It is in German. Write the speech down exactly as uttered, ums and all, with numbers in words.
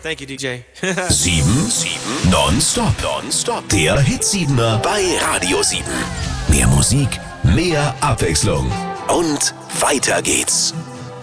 Thank you, D J. sieben, sieben, nonstop, nonstop. Der Hitsiebener bei Radio sieben. Mehr Musik, mehr Abwechslung und weiter geht's.